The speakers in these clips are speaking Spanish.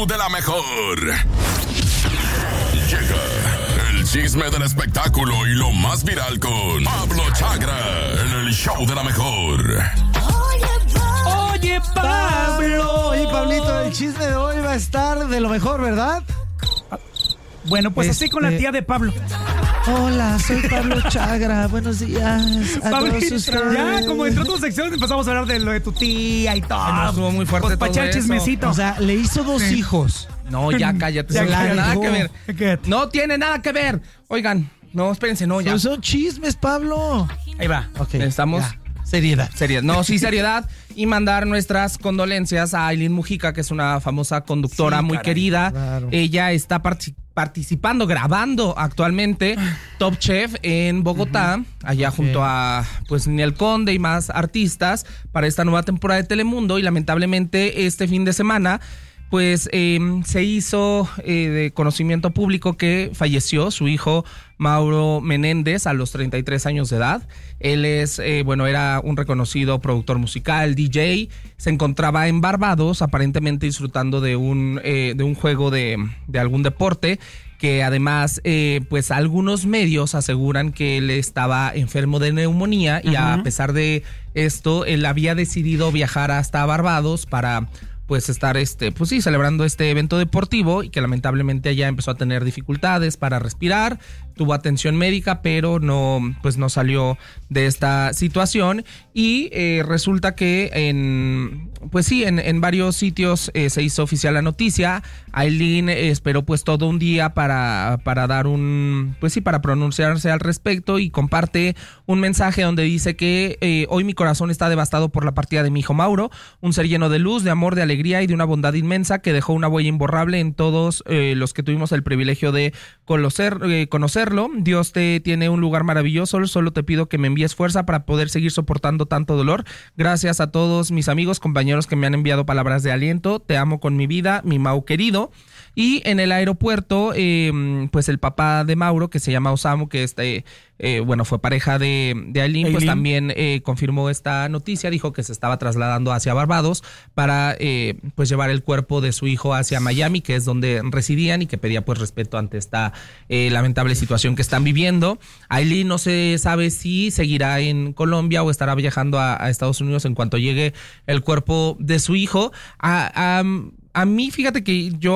show de la mejor. Llega el chisme del espectáculo y lo más viral con Pablo Chagra en el show de la mejor. Oye, Pablo. Oye, Pablito, el chisme de hoy va a estar de lo mejor, ¿verdad? Bueno, pues así con la tía de Pablo. Hola, soy Pablo Chagra. Buenos días a Pablito, todos ustedes. ya, como entró tu sección, empezamos a hablar de lo de tu tía y todo. Bueno, estuvo muy fuerte pues, todo para echar eso. chismecito. O sea, le hizo dos hijos. No, ya cállate. Ya No tiene cállate. nada que ver. ¿Qué? No tiene nada que ver. Oigan, no, espérense, no, ya. Pues son chismes, Pablo. Ahí va. Ok. Necesitamos ya. Seriedad. No, sí, seriedad. Y mandar nuestras condolencias a Aileen Mujica, que es una famosa conductora Sí, muy caray, querida. claro. Ella está participando, grabando actualmente Top Chef en Bogotá, allá junto a pues Ninel Conde y más artistas para esta nueva temporada de Telemundo. Y lamentablemente este fin de semana pues se hizo de conocimiento público que falleció su hijo Mauro Menéndez a los 33 años de edad. Él es, era un reconocido productor musical, DJ. Se encontraba en Barbados, aparentemente disfrutando de un juego de algún deporte, que además, pues algunos medios aseguran que él estaba enfermo de neumonía y a pesar de esto, él había decidido viajar hasta Barbados para pues estar celebrando este evento deportivo y que lamentablemente allá empezó a tener dificultades para respirar, tuvo atención médica, pero no salió de esta situación y resulta que en varios sitios se hizo oficial la noticia. Aileen esperó pues todo un día para dar para pronunciarse al respecto y comparte un mensaje donde dice que hoy mi corazón está devastado por la partida de mi hijo Mauro, un ser lleno de luz, de amor, de alegría y de una bondad inmensa que dejó una huella imborrable en todos los que tuvimos el privilegio de conocerlo. Dios te tiene un lugar maravilloso, solo te pido que me envíes fuerza para poder seguir soportando tanto dolor. Gracias a todos mis amigos, compañeros que me han enviado palabras de aliento, te amo con mi vida, mi Mau querido. Y en el aeropuerto, pues el papá de Mauro, que se llama Osamu, que fue pareja de Aileen, pues también confirmó esta noticia, dijo que se estaba trasladando hacia Barbados para pues llevar el cuerpo de su hijo hacia Miami, que es donde residían, y que pedía pues respeto ante esta lamentable situación que están viviendo. Aileen no se sabe si seguirá en Colombia o estará viajando a Estados Unidos en cuanto llegue el cuerpo de su hijo. A mí, fíjate que yo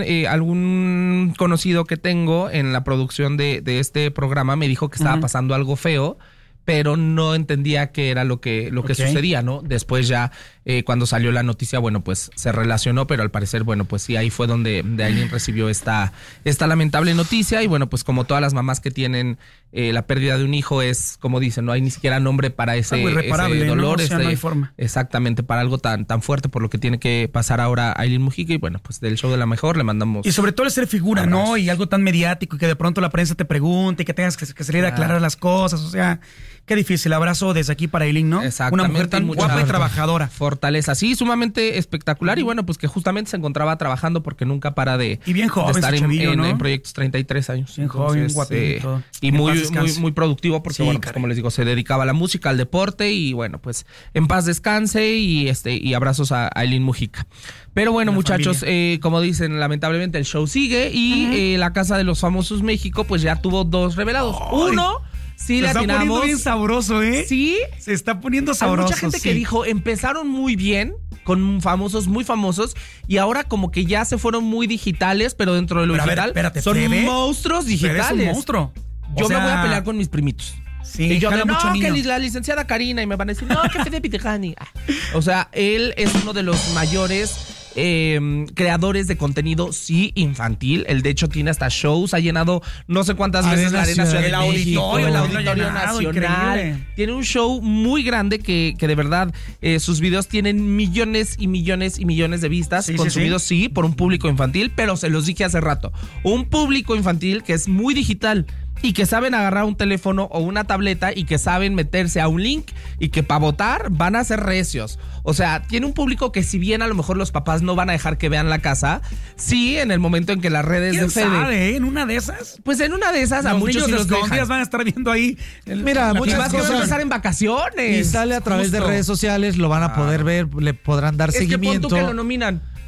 algún conocido que tengo en la producción de este programa me dijo que estaba pasando algo feo, pero no entendía qué era lo que sucedía, ¿no? Después ya, cuando salió la noticia, bueno, pues se relacionó, pero al parecer, bueno, pues sí, ahí fue donde alguien recibió esta lamentable noticia. Y bueno, pues como todas las mamás que tienen la pérdida de un hijo, es como dicen, no hay ni siquiera nombre para ese dolor, ¿no? O sea, no hay forma. Exactamente, para algo tan fuerte por lo que tiene que pasar ahora Aileen Mujica. Y bueno, pues del show de la mejor le mandamos. Y sobre todo el ser figura, abrazos. ¿no? Y algo tan mediático y que de pronto la prensa te pregunte y que tengas que salir a aclarar las cosas. O sea, qué difícil. Abrazo desde aquí para Aileen, ¿no? Exactamente. Una mujer tan guapa y trabajadora. Fortaleza, sí, sumamente espectacular. Y bueno, pues que justamente se encontraba trabajando porque nunca para de, y bien joven, de estar chavillo, ¿no? en proyectos 33 años. Bien joven, guapito. Y muy productivo porque, Sí, bueno, pues, como les digo, se dedicaba a la música, al deporte y bueno, pues en paz descanse y abrazos a Aileen Mujica. Pero bueno, muchachos, como dicen, lamentablemente el show sigue y la Casa de los Famosos México pues ya tuvo 2 revelados. Uno, sí, le atinamos. Se está poniendo bien sabroso, ¿eh? Sí. Se está poniendo sabroso. Hay mucha gente que dijo, empezaron muy bien, con famosos, muy famosos, y ahora como que ya se fueron muy digitales, pero dentro de lo digital son monstruos digitales. Eres un monstruo. Yo me voy a pelear con mis primitos. Sí, y yo jala hablo, mucho no, niño. que la licenciada Karina, y me van a decir, no, que Fede Pitejani. O sea, él es uno de los mayores creadores de contenido, sí, infantil. Él de hecho tiene hasta shows, ha llenado no sé cuántas veces la Arena Ciudad de México, el Auditorio Nacional. Increíble. Tiene un show muy grande que de verdad sus videos tienen millones y millones y millones de vistas, consumidos sí por un público infantil, pero se los dije hace rato, un público infantil que es muy digital y que saben agarrar un teléfono o una tableta y que saben meterse a un link y que para votar van a ser recios. O sea, tiene un público que si bien a lo mejor los papás no van a dejar que vean la casa, sí en el momento en que las redes de Fede... ¿Quién sabe, en una de esas? Pues en una de esas a muchos sí los dejan. Van a estar viendo ahí. Mira, muchas cosas. Que van a empezar en vacaciones. Y sale a través de redes sociales, lo van a poder ver, le podrán dar seguimiento. Es que pon tú que lo nominan.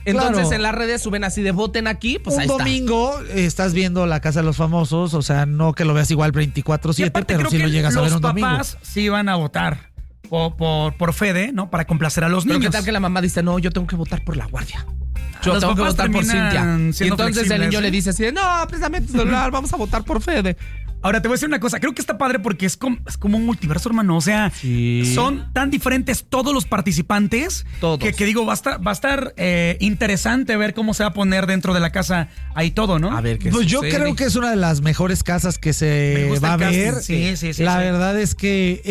Entonces Claro. en las redes suben así de voten aquí, pues Un ahí está. domingo estás viendo La Casa de los Famosos, o sea, no que lo veas igual Y 24/7, aparte, pero creo sí que lo llegas a ver los un domingo. papás sí iban a votar por Fede, ¿no? Para complacer a los Pero niños. qué tal que la mamá dice, no, yo tengo que votar por la guardia. Yo Los tengo que papás votar por terminan Cintia. Y siendo entonces el flexibles, niño ¿eh? le dice así de, no, préstame tu celular, vamos a votar por Fede. Ahora te voy a decir una cosa, creo que está padre porque es como un multiverso, hermano. O sea, Sí. son tan diferentes todos los participantes Todos. que digo, va a estar interesante ver cómo se va a poner dentro de la casa ahí todo, ¿no? A ver qué Pues yo sucede. creo que es una de las mejores casas que Me se gusta va a el casting. ver. Sí, La sí. verdad es que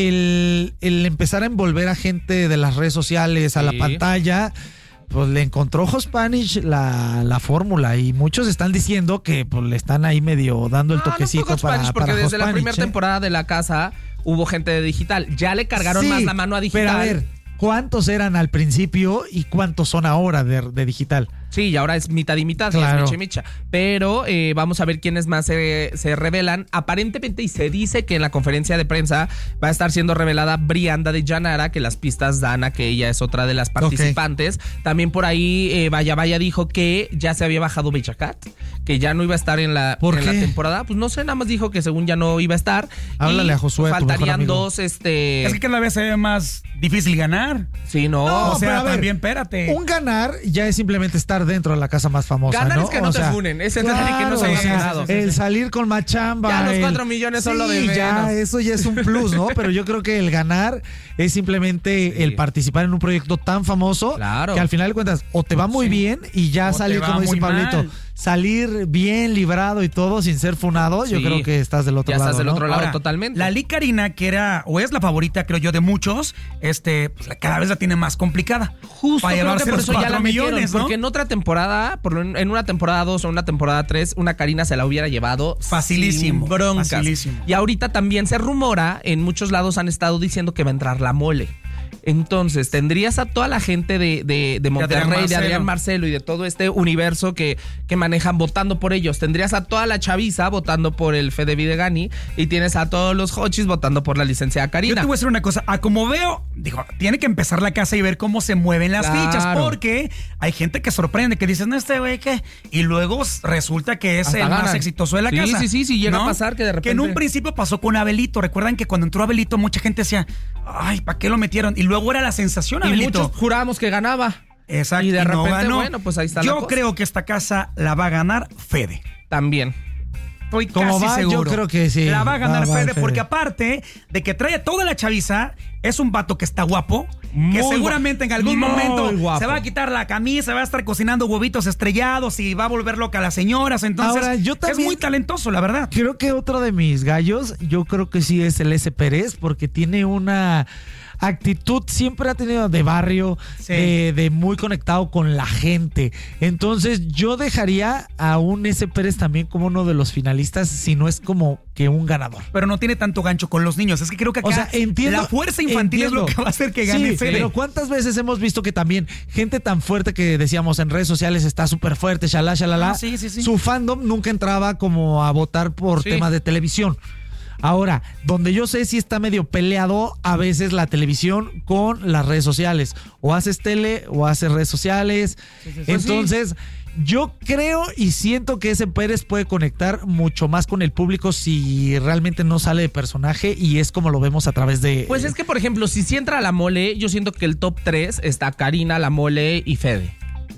el empezar a envolver a gente de las redes sociales a la Sí. pantalla, pues le encontró Spanish la fórmula y muchos están diciendo que pues le están ahí medio dando el toquecito no para Spanish, porque para desde la Spanish, primera temporada de la casa hubo gente de digital. Ya le cargaron Sí, más la mano a digital. Pero a ver, ¿cuántos eran al principio y cuántos son ahora de digital? Sí, y ahora es mitad y mitad, Claro. es micha y micha. Pero vamos a ver quiénes más se revelan. Aparentemente, y se dice que en la conferencia de prensa va a estar siendo revelada Brianda de Llanara, que las pistas dan a que ella es otra de las participantes. También por ahí Vaya dijo que ya se había bajado Becha Cat, que ya no iba a estar en la ¿Por la qué? temporada. Pues no sé, nada más dijo que según ya no iba a estar. Háblale Y a Josué, tu mejor faltarían amigo. dos, Es que cada vez se ve más difícil ganar. Sí, no. No, o sea, pero a ver, también, espérate. Un ganar ya es simplemente estar dentro de la casa más famosa. Ganar ¿no? es que no O te sea, funen, es entender que no claro, se hayan o sea, funado. el salir con más chamba. Ya los el- 4 millones son lo de menos. ya, eso ya es un plus, ¿no? Pero yo creo que el ganar es simplemente Sí. el participar en un proyecto tan famoso Claro. que al final de cuentas o te va muy bien y ya O te salir, va como dice muy Pablito, mal. salir bien librado y todo sin ser funado, yo Sí. creo que estás del otro Ya lado. estás del ¿no? otro lado. Ahora, totalmente. La Lee Karina, que era o es la favorita, creo yo, de muchos, pues cada vez la tiene más complicada. Justo, para creo llevarse que por los eso ya 4 la metieron, millones, ¿no? porque en otra temporada, en una temporada 2 o una temporada 3, una Karina se la hubiera llevado Facilísimo, sin broncas. facilísimo. Y ahorita también se rumora, en muchos lados han estado diciendo que va a entrar la Mole. Entonces, tendrías a toda la gente de Monterrey, de Adrián Marcelo y de todo este universo que manejan votando por ellos. Tendrías a toda la chaviza votando por el Fede Videgani y tienes a todos los hochis votando por la licenciada Yo Karina. te voy a decir una cosa, a como veo, digo, tiene que empezar la casa y ver cómo se mueven las Claro. fichas, porque hay gente que sorprende, que dices, no, este güey, ¿qué? Y luego resulta que es Hasta el más ganan. exitoso de la Sí, casa. sí, llega a pasar que de repente- Que en un principio pasó con Abelito, recuerdan que cuando entró Abelito mucha gente decía, ay, ¿para qué lo metieron? Y luego era la sensación Y Abelito. muchos jurábamos que ganaba. Exacto. Y de no repente, ganó. bueno, pues ahí está la Yo cosa. creo que esta casa la va a ganar Fede. También. Estoy Como casi va, seguro. yo creo que sí. La va a ganar Va Fede, Fede. porque aparte de que trae a toda la chaviza, es un vato que está guapo, Muy que guapo. seguramente en algún Muy momento guapo. se va a quitar la camisa, va a estar cocinando huevitos estrellados y va a volver loca a las señoras. Entonces, Ahora, yo es también- muy talentoso, la verdad. Creo que otro de mis gallos, yo creo que sí es el S. Pérez, porque tiene una actitud, siempre ha tenido de barrio, Sí. de muy conectado con la gente. Entonces yo dejaría a un S. Pérez también como uno de los finalistas, si no es como que un ganador. Pero no tiene tanto gancho con los niños. Es que creo que acá O sea, entiendo. la fuerza infantil es lo que va a hacer que gane Sí, Fede. pero ¿cuántas veces hemos visto que también gente tan fuerte que decíamos en redes sociales está súper fuerte, shalala? Ah, sí. Su fandom nunca entraba como a votar por Sí. temas de televisión. Ahora, donde yo sé si está medio peleado a veces la televisión con las redes sociales. O haces tele o haces redes sociales. Entonces, yo creo y siento que ese Pérez puede conectar mucho más con el público si realmente no sale de personaje y es como lo vemos a través de... Pues es que, por ejemplo, si entra la Mole, yo siento que el top 3 está Karina, la Mole y Fede.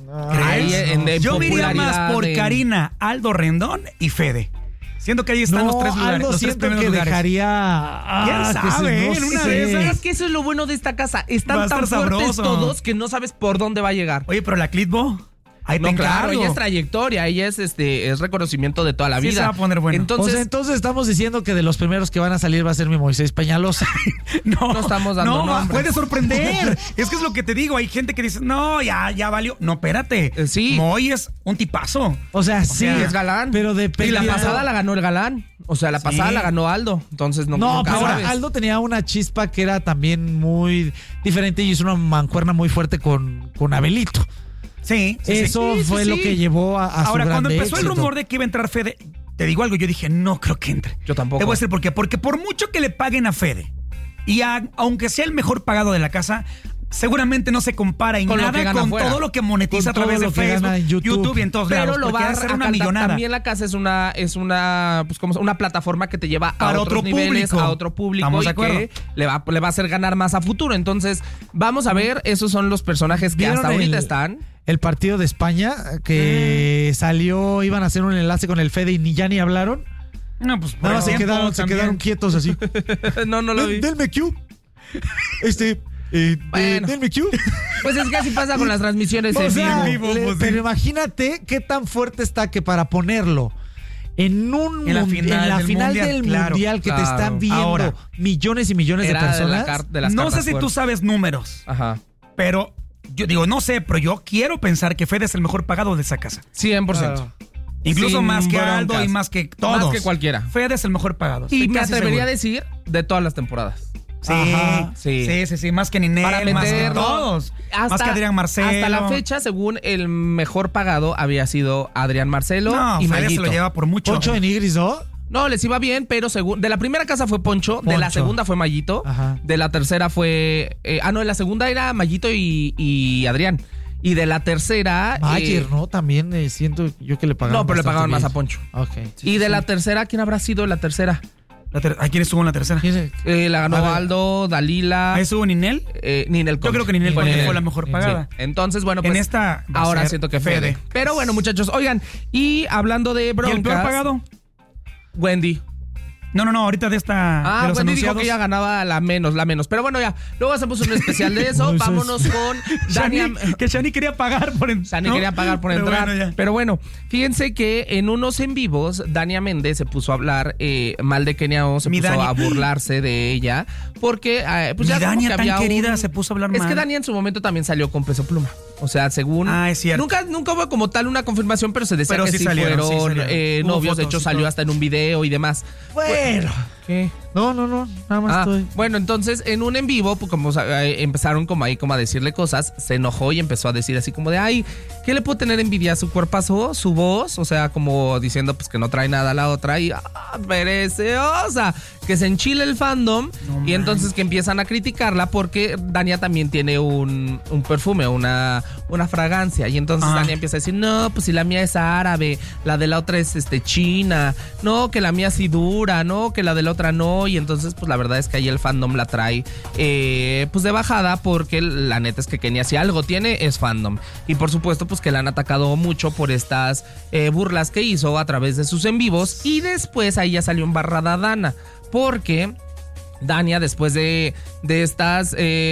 Ahí en Yo me iría más popularidad, por en- Karina, Aldo Rendón y Fede. Siento que ahí están los tres lugares. Aldo Los tres siento primeros que lugares. dejaría... ¿Quién que sabe, no en una sé. de esas? Es que eso es lo bueno de esta casa. Va a Están estar tan fuertes sabroso. todos que no sabes por dónde va a llegar. Oye, pero la Clitbo, ahí te No, claro, encargo. ella es trayectoria, ella es reconocimiento de toda la Sí, vida. se va a poner bueno. Entonces, Entonces estamos diciendo que de los primeros que van a salir va a ser mi Moisés Peñalosa. No, No estamos dando no, nombres. puede sorprender. Es que es lo que te digo. Hay gente que dice, no, ya valió. No, espérate. Sí. Moy es un tipazo. O sea, sí, sea, es galán. pero y depende. la pasada la ganó el galán. O sea, la pasada la ganó Aldo. Entonces no No, nunca pero sabes. Aldo tenía una chispa que era también muy diferente y hizo una mancuerna muy fuerte con Abelito. Sí. Eso sí, fue sí, lo sí. que llevó a Ahora, su cuando grande empezó el éxito. rumor de que iba a entrar Fede, te digo algo, yo dije, no creo que entre. Yo tampoco. Te voy a decir por qué. Porque por mucho que le paguen a Fede, y aunque sea el mejor pagado de la casa, seguramente no se compara en Con lo que nada gana con fuera. todo lo que monetiza a Con través todo de lo que gana Facebook, en YouTube. y en todos Pero lados. lo Porque va ha a de ser una cantar. millonada. También la casa es una pues como una plataforma que te lleva a Para otros otro niveles, público. a otro público Estamos y de acuerdo. que le va a hacer ganar más a futuro. Entonces, vamos a ver, esos son los personajes que hasta ahorita están. El partido de España que salió, iban a hacer un enlace con el Fede y ni hablaron. No, pues por Nada más el se tiempo quedaron también. quietos así. No lo vi. Denme Q. Bueno. Denme Q. Pues es que así pasa con las transmisiones en vivo. Pero imagínate qué tan fuerte está que para ponerlo en la final del mundial que te claro. están viendo Ahora. millones y millones de Era personas. de las No sé cartas si tú fuertes. sabes números, Ajá. pero yo digo, no sé, pero yo quiero pensar que Fede es el mejor pagado de esa casa. 100%. Claro. Incluso Sin más que Aldo broncas. y más que todos. Más que cualquiera. Fede es el mejor pagado. Y estoy me casi atrevería a seguro. decir de todas las temporadas. Sí, Ajá. sí, más que Ninel, Para más que meterlo. todos. Más que Adrián Marcelo. Hasta la fecha, según el mejor pagado, había sido Adrián Marcelo No, y Fede se Mayito. lo lleva por mucho. Poncho de Nigris, ¿no? No, les iba bien, pero según de la primera casa fue Poncho, de la Poncho. segunda fue Mayito, Ajá. de la tercera fue... no, de la segunda era Mayito y Adrián. Y de la tercera... Mayer, ¿no? También siento yo que le pagaban. No, pero le bastante pagaban más bien. a Poncho. Ok. Y de la tercera, ¿quién habrá sido la tercera? ¿A quién estuvo en la tercera? La ganó A ver. Aldo, Dalila... ¿Ahí estuvo Ninel? Ninel Yo Conde. creo que Ninel Conde fue la mejor pagada. Sí. Entonces, bueno, pues En esta va a ahora ser siento que Fede. Pero bueno, muchachos, oigan, y hablando de ¿Y broncas... el peor pagado? Wendy. No, ahorita de esta. de los Wendy dijo anunciados. que ella ganaba la menos. Pero bueno, ya. Luego hacemos un especial de eso. No, eso Vámonos con Dania. Que Shani quería pagar por entrar. Shani quería pagar por Pero entrar. bueno, ya. Pero bueno, fíjense que en unos en vivos, Dania Méndez se puso a hablar mal de Kenia O, se Mi puso Dania. a burlarse de ella. Porque, pues Mi ya como Dania que tan había querida se puso a hablar Es mal. que Dania en su momento también salió con Peso Pluma. O sea, según... Es cierto. Nunca hubo como tal una confirmación, pero se decía Pero que sí sí salieron, fueron sí salieron. Hubo novios. De fotos hecho, y salió todo. hasta en un video y demás. Bueno. ¿Qué? No, nada más estoy. Bueno, entonces en un en vivo, pues como empezaron como a decirle cosas, se enojó y empezó a decir así como de, ay, ¿qué le puedo tener envidia? ¿Su cuerpazo? ¿Su voz? O sea, como diciendo pues que no trae nada a la otra y preciosa, que se enchila el fandom y entonces que empiezan a criticarla porque Dania también tiene un perfume, una fragancia y entonces Dania empieza a decir, no, pues si la mía es árabe, la de la otra es china, no, que la mía sí dura, no, que la de la otra no, y entonces pues la verdad es que ahí el fandom la trae pues de bajada porque la neta es que Kenia si algo tiene es fandom y por supuesto pues que la han atacado mucho por estas burlas que hizo a través de sus en vivos y después ahí ya salió embarrada Dana porque Dania después de estas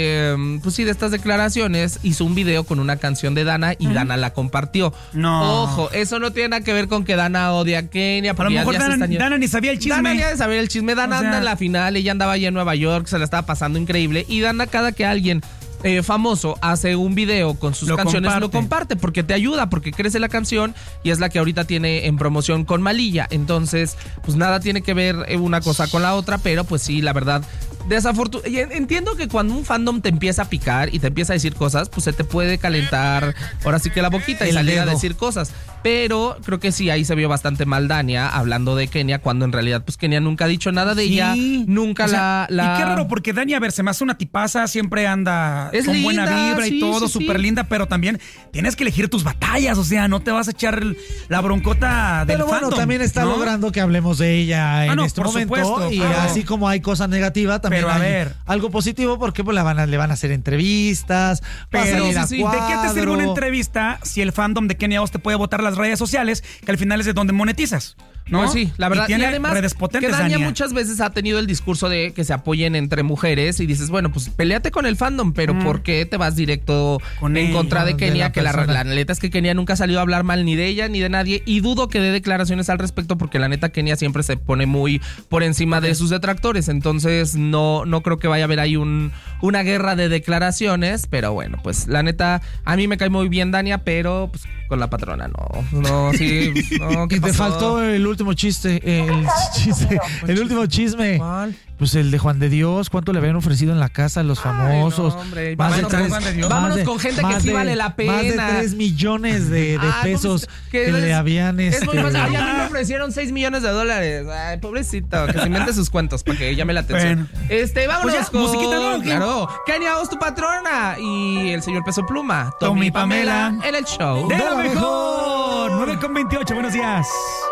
pues sí, de estas declaraciones hizo un video con una canción de Dana y Dana la compartió. No. Ojo, eso no tiene nada que ver con que Dana odia a Kenia. A lo porque mejor ya se Dana, están- Dana ni sabía el chisme. Dana ya de saber el chisme. Dana O sea, anda en la final, ella andaba allá en Nueva York, se la estaba pasando increíble. Y Dana, cada que alguien famoso hace un video con sus Lo canciones, comparte. lo comparte porque te ayuda, porque crece la canción y es la que ahorita tiene en promoción con Malilla. Entonces, pues nada tiene que ver una cosa con la otra, pero pues sí, la verdad, desafortunadamente. Entiendo que cuando un fandom te empieza a picar y te empieza a decir cosas, pues se te puede calentar ahora sí que la boquita y El salir a dedo. decir cosas. Pero creo que sí, ahí se vio bastante mal Dania hablando de Kenia, cuando en realidad pues Kenia nunca ha dicho nada de ella, nunca O sea, la... Y qué raro, porque Dani, a ver, se me hace una tipaza, siempre anda Es con linda, buena vibra sí, y todo, sí, súper sí. linda, pero también tienes que elegir tus batallas, o sea, no te vas a echar la broncota del Pero bueno, fandom, también está ¿no? logrando que hablemos de ella en no, este por momento. supuesto, y pero- así como hay cosas negativas, también Pero a hay ver. algo positivo porque pues le van a hacer entrevistas. va a Pero, salir a ¿de qué te sirve una cuadro. entrevista si el fandom de Kenia Os te puede botar las redes sociales, que al final es de donde monetizas? ¿No? Pues sí, la verdad. Y tiene además, redes que potentes, Dania Dania. muchas veces ha tenido el discurso de que se apoyen entre mujeres y dices, bueno, pues peleate con el fandom, pero ¿por qué te vas directo Con en ella, contra de de Kenia? la Que la persona. neta es que Kenia nunca ha salido a hablar mal ni de ella ni de nadie y dudo que dé declaraciones al respecto porque la neta Kenia siempre se pone muy por encima de sus detractores, entonces no creo que vaya a haber ahí una guerra de declaraciones, pero bueno, pues la neta a mí me cae muy bien Dania, pero pues con la patrona. No, sí, no. ¿Qué Y te pasó? faltó el último el último chisme. ¿Cuál? Pues el de Juan de Dios, ¿cuánto le habían ofrecido en la casa a los famosos? Ay, no, hombre. Vámonos Vámonos con gente que sí vale la pena. Más de 3 millones de pesos que le habían... Es muy fácil. Ay, a mí me ofrecieron $6 millones. Ay, pobrecito, que se invente sus cuentos para que llame la atención. Vámonos Pues ya, con... musiquita, ¿no? Claro. Kenia Os, tu patrona. Y el señor Peso Pluma. Tommy y Pamela. En el show. ¡De lo mejor! 9:28, buenos días.